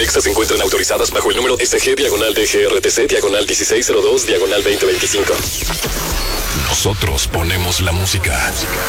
Alexa se encuentran autorizadas bajo el número SG/DGRTC/1602/2025. Nosotros ponemos la música.